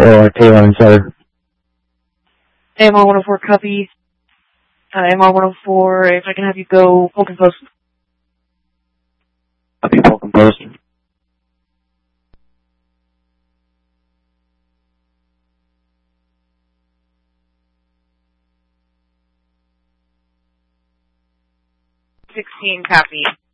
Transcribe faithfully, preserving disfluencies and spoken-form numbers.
or Taylor and Sutter. A M R one oh four, copy. Uh, A M R one oh four, if I can have you go Vulcan Post. Copy, Vulcan Post. sixteen, copy.